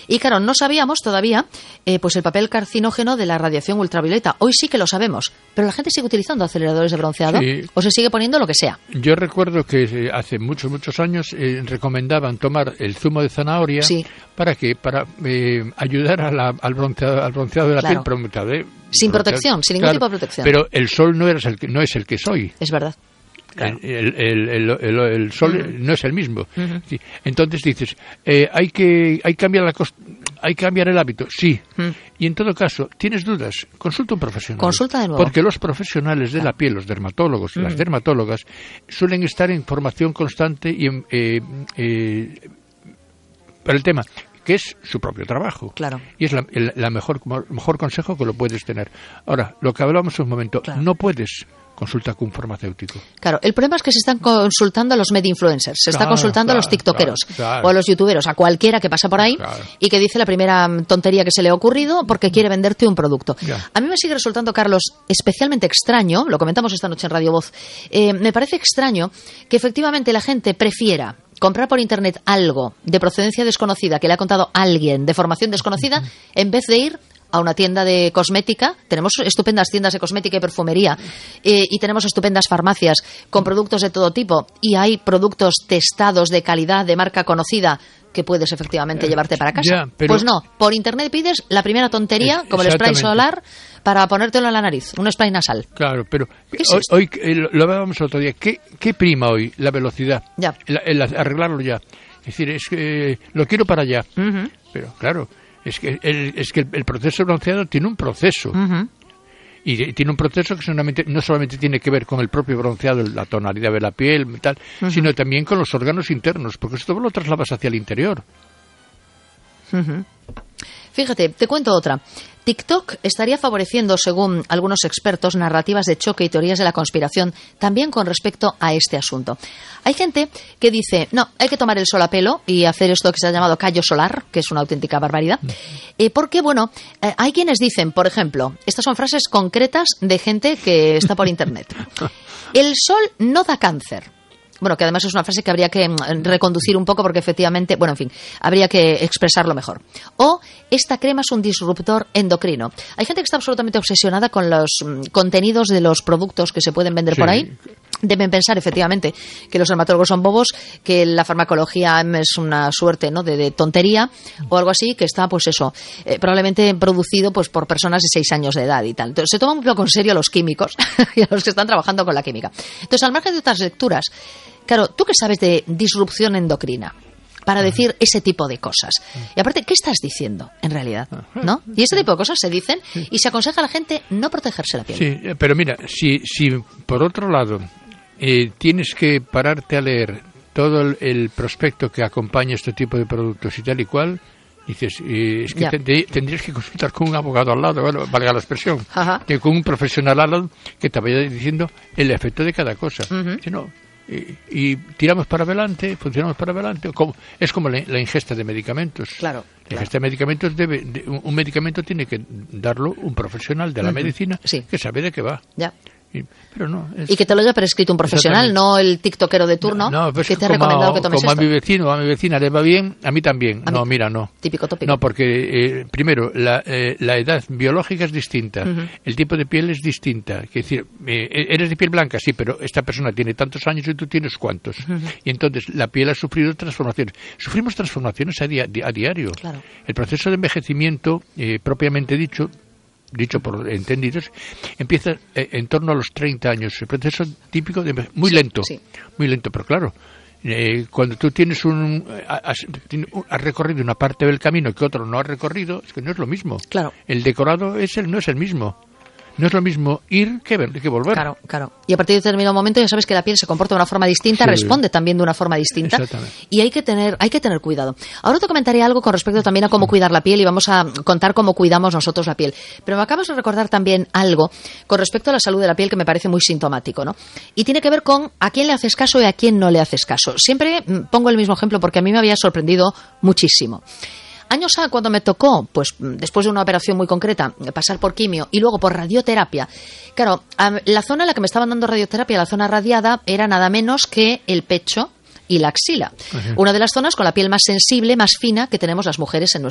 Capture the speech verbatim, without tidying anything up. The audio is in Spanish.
Y claro, no sabíamos todavía eh, pues el papel carcinógeno de la radiación ultravioleta. Hoy sí que lo sabemos, pero la gente sigue utilizando aceleradores de bronceado Sí. o se sigue poniendo lo que sea. Yo recuerdo que eh, hace muchos, muchos años eh, recomendaban tomar el zumo de zanahoria. Sí. ¿Para qué? Para eh, ayudar a la, al, bronceado, al bronceado de la Claro. piel. Bronceado, eh, Sin bronceado. protección, sin ningún Claro, tipo de protección. Pero el sol no, eres el que, no es el que soy. Es verdad. Claro. El, el, el, el, el sol Uh-huh. no es el mismo. Uh-huh. Sí. Entonces dices, eh, hay que hay que cambiar la cost- hay que cambiar el hábito, sí. Uh-huh. Y en todo caso, tienes dudas, consulta a un profesional. Consulta de nuevo. Porque los profesionales de la piel, los dermatólogos y Uh-huh. las dermatólogas, suelen estar en formación constante y en, eh, eh, para el tema, que es su propio trabajo. Claro. Y es la, el la mejor, mejor consejo que lo puedes tener. Ahora, lo que hablábamos un momento, Claro. no puedes consultar con un farmacéutico. Claro, el problema es que se están consultando a los media influencers, se está Claro, consultando a los claro, tiktokeros claro, claro. o a los youtuberos, a cualquiera que pasa por ahí Claro. y que dice la primera mm, tontería que se le ha ocurrido porque quiere venderte un producto. Ya. A mí me sigue resultando, Carlos, especialmente extraño, lo comentamos esta noche en Radio Voz, eh, me parece extraño que efectivamente la gente prefiera comprar por internet algo de procedencia desconocida que le ha contado alguien de formación desconocida en vez de ir a una tienda de cosmética. Tenemos estupendas tiendas de cosmética y perfumería eh, y tenemos estupendas farmacias con productos de todo tipo y hay productos testados de calidad, de marca conocida que puedes efectivamente llevarte para casa. Ya, pero- Pues no, por internet pides la primera tontería Es- como el spray exactamente. solar para ponértelo en la nariz, un spray nasal. Claro, pero ¿Qué es hoy, esto? hoy, eh, lo, lo hablábamos el otro día. ¿Qué, qué prima hoy? La velocidad. Ya. El, el arreglarlo ya. Es decir, es que eh, lo quiero para allá. Ujú, Pero claro, es que el, es que el, el proceso de bronceado tiene un proceso. ujú. Y de- tiene un proceso que solamente, no solamente tiene que ver con el propio bronceado, la tonalidad de la piel, y tal, sino también con los órganos internos, porque esto lo trasladas hacia el interior. Ujú. Fíjate, te cuento otra. TikTok estaría favoreciendo, según algunos expertos, narrativas de choque y teorías de la conspiración también con respecto a este asunto. Hay gente que dice, no, hay que tomar el sol a pelo y hacer esto que se ha llamado callo solar, que es una auténtica barbaridad, eh, porque, bueno, eh, hay quienes dicen, por ejemplo, estas son frases concretas de gente que está por Internet. El sol no da cáncer. Bueno, que además es una frase que habría que mm, reconducir un poco porque efectivamente, bueno, en fin, habría que expresarlo mejor. O, esta crema es un disruptor endocrino. Hay gente que está absolutamente obsesionada con los mm, contenidos de los productos que se pueden vender Sí. por ahí. Deben pensar, efectivamente, que los dermatólogos son bobos, que la farmacología es una suerte, ¿no?, de, de tontería o algo así, que está, pues eso, eh, probablemente producido pues por personas de seis años de edad y tal. Entonces, se toman un poco en serio a los químicos y a los que están trabajando con la química. Entonces, al margen de otras lecturas, claro, ¿tú qué sabes de disrupción endocrina para decir ese tipo de cosas? Y aparte, ¿qué estás diciendo en realidad? ¿No? Y ese tipo de cosas se dicen y se aconseja a la gente no protegerse la piel. Sí, eh, pero mira, si, si por otro lado eh, tienes que pararte a leer todo el, el prospecto que acompaña este tipo de productos y tal y cual, dices, eh, es que Ya. te- te- tendrías que consultar con un abogado al lado, bueno, valga la expresión, Ajá. que con un profesional al lado que te vaya diciendo el efecto de cada cosa. Ujú. Si no, y, y tiramos para adelante, funcionamos para adelante. Como, es como la, la ingesta de medicamentos. Claro, La claro. ingesta de medicamentos debe, de- un, un medicamento tiene que darlo un profesional de la Ujú. medicina Sí. que sabe de qué va. Ya. Y- pero no. Es, Y que te lo haya prescrito un profesional, Exactamente. no el tiktokero de turno, no, pues que te ha como, recomendado que tomes como esto. a mi vecino o a mi vecina le va bien, a mí también. A no, mí- mira, no. Típico tópico. No, porque eh, primero, la, eh, la edad biológica es distinta, Ujú. el tipo de piel es distinta. Es decir, eh, eres de piel blanca, sí, pero esta persona tiene tantos años y tú tienes cuántos. Y entonces la piel ha sufrido transformaciones. Sufrimos transformaciones a, dia- a diario. Claro. El proceso de envejecimiento, eh, propiamente dicho, dicho por entendidos, empieza eh, en torno a los treinta años. El proceso típico de enveje- muy Sí, lento, sí. muy lento, pero claro. Eh, cuando tú tienes un has, has recorrido una parte del camino que otro no ha recorrido, es que no es lo mismo. Claro. El decorado es el, no es el mismo. No es lo mismo ir que ver, que volver. Claro, claro. Y a partir de determinado momento ya sabes que la piel se comporta de una forma distinta, Sí. responde también de una forma distinta. Exactamente. Y hay que tener, hay que tener cuidado. Ahora te comentaré algo con respecto también a cómo cuidar la piel y vamos a contar cómo cuidamos nosotros la piel. Pero me acabas de recordar también algo con respecto a la salud de la piel que me parece muy sintomático, ¿no? Y tiene que ver con a quién le haces caso y a quién no le haces caso. Siempre mm, pongo el mismo ejemplo porque a mí me había sorprendido muchísimo. Años A, cuando me tocó, pues después de una operación muy concreta, pasar por quimio y luego por radioterapia, claro, a- la zona en la que me estaban dando radioterapia, la zona radiada, era nada menos que el pecho y la axila. Una de las zonas con la piel más sensible, más fina que tenemos las mujeres en nuestro